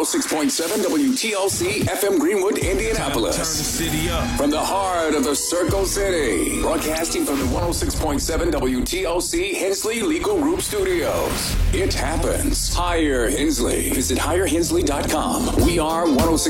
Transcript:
106.7 WTLC FM Greenwood, Indianapolis. Turn the city up. From the heart of the Circle City. Broadcasting from the 106.7 WTLC Hensley Legal Group Studios. It happens. Hire Hensley. Visit hirehensley.com. We are 106.